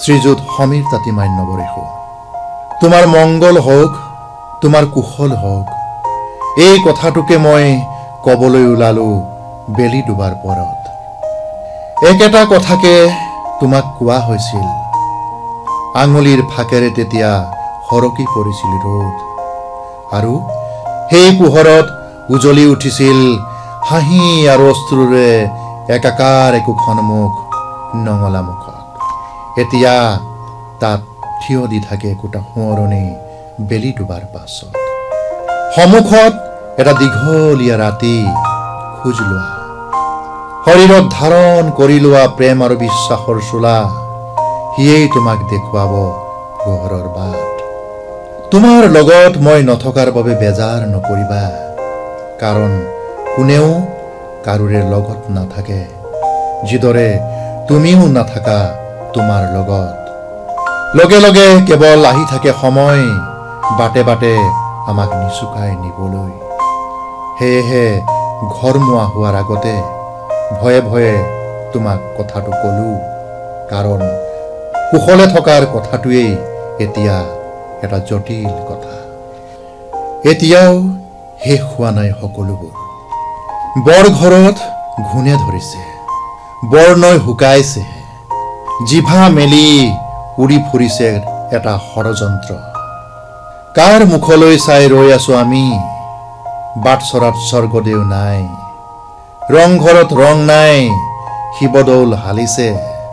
শ্ৰীযুত সমীৰ তাঁতী মান্যবৰেশু, তোমাৰ মংগল হওক, তোমাৰ কুশল হওক, এই কথাটোকে মই ক'বলৈ ওলালো বেলি ডুবাৰ পৰত। একেটা কথাকে তোমাক কোৱা হৈছিল। আঙুলিৰ ফাকেৰে তেতিয়া সৰকি পৰিছিল ৰ'দ, আৰু সেই পোহৰত উজলি উঠিছিল হাঁহি আৰু অশ্ৰুৰে একাকাৰ একোখন মুখ নঙলা মুখত। এতিয়া তাত থিয় দি থাকে একোটা সোঁৱৰণি বেলি ডুবাৰ পাছত। সন্মুখত এটা দীঘলীয়া ৰাতি খোজ লোৱা, শৰীৰত ধাৰণ কৰি লোৱা প্ৰেম আৰু বিশ্বাসৰ চোলা, সিয়েই তোমাক দেখুৱাব ঘৰৰ বাট। তোমাৰ লগত মই নথকাৰ বাবে বেজাৰ নকৰিবা, কাৰণ কোনেও কাৰোৰে লগত নাথাকে, যিদৰে তুমিও নাথাকা তোমাৰ লগত। লগে লগে কেৱল আহি থাকে সময়, বাটে বাটে আমাক নিচুকাই নিবলৈ। সেয়েহে ঘৰমুৱা হোৱাৰ আগতে ভয়ে ভয়ে তোমাক কথাটো ক'লো, কাৰণ কুশলে থকাৰ কথাটোৱেই এতিয়া এটা জটিল কথা। এতিয়াও শেষ হোৱা নাই সকলোবোৰ। বৰঘৰত ঘূণে ধৰিছে, বৰ্ণই শুকাইছে, জিভা মেলি উৰি ফুৰিছে এটা ষড়যন্ত্ৰ। কাৰ মুখলৈ চাই ৰৈ আছো আমি? বাটচৰাত স্বৰ্গদেউ নাই, ৰংঘৰত ৰং নাই, শিৱদৌল হালিছে,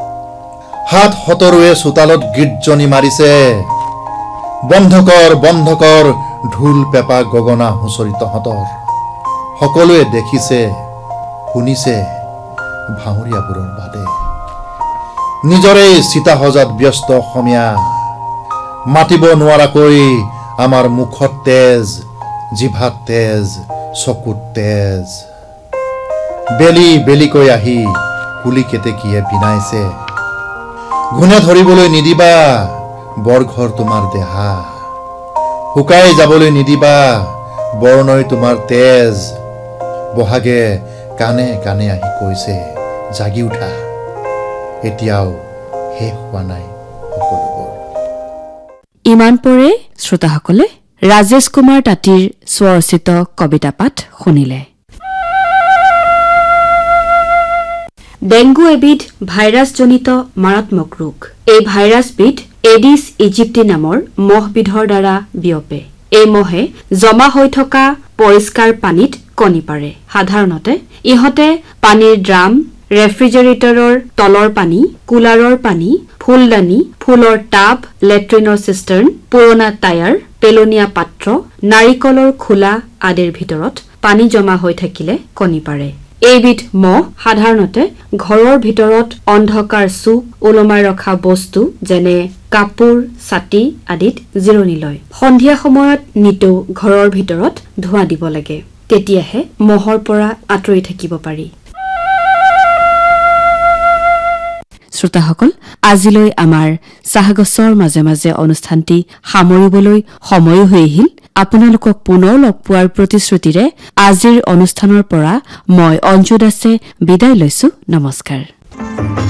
হাত সতৰুৱে চোতালত গীৰ্জনী মাৰিছে। বন্ধকৰ বন্ধকৰ ঢোল পেপা গগনা হুঁচৰি তহঁতৰ। সকলোৱে দেখিছে শুনিছে ভাৱৰীয়াবোৰৰ বাদে। নিজৰেই চিতা সজাত ব্যস্ত অসমীয়া, মাতিব নোৱাৰাকৈ আমাৰ মুখত তেজ, জিভাত তেজ, চকুত তেজ। বেলি বেলিকৈ আহি কুলি কেতেকীয়ে বিনাইছে। ঘূণে ধৰিবলৈ নিদিবা বৰঘৰ তোমাৰ দেহা, শুকাই যাবলৈ নিদিবা বৰ্ণই তোমাৰ তেজ। বহাগে কাণে কাণে আহি কৈছে জাগি উঠা, এতিয়াও শেষ হোৱা নাই সকলোবোৰ। ইমান পৰে শ্ৰোতাসকলে ৰাজেশ কুমাৰ তাঁতীৰ স্বৰচিত কবিতা পাঠ শুনিলে। ডেংগু এবিধ ভাইৰাছজনিত মাৰাত্মক ৰোগ। এই ভাইৰাছবিধ এডিছ ইজিপ্টি নামৰ মহবিধৰ দ্বাৰা বিয়পে। এই মহে জমা হৈ থকা পৰিষ্কাৰ পানীত কণী পাৰে। সাধাৰণতে ইহঁতে পানীৰ ড্ৰাম, ৰেফ্ৰিজাৰেটৰৰ তলৰ পানী, কুলাৰৰ পানী, ফুলদানি, ফুলৰ টাব, লেট্ৰিনৰ চিষ্টাৰ্ণ, পুৰণা টায়াৰ, পেলনীয়া পাত্ৰ, নাৰিকলৰ খোলা আদিৰ ভিতৰত পানী জমা হৈ থাকিলে কণী পাৰে। এইবিধ মহ সাধাৰণতে ঘৰৰ ভিতৰত অন্ধকাৰ চুক, ওলমাই ৰখা বস্তু যেনে কাপোৰ, ছাতি আদিত জিৰণি লয়। সন্ধিয়া সময়ত নিতৌ ঘৰৰ ভিতৰত ধোঁৱা দিব লাগে, তেতিয়াহে মহৰ পৰা আঁতৰি থাকিব পাৰি। শ্ৰোতাসকল, আজিলৈ আমাৰ চাহগছৰ মাজে মাজে অনুষ্ঠানটি সামৰিবলৈ সময় হৈ আহিল। আপোনালোকক পুনৰ লগ পোৱাৰ প্ৰতিশ্ৰুতিৰে আজিৰ অনুষ্ঠানৰ পৰা মই অঞ্জু দাসে বিদায় লৈছো। নমস্কাৰ।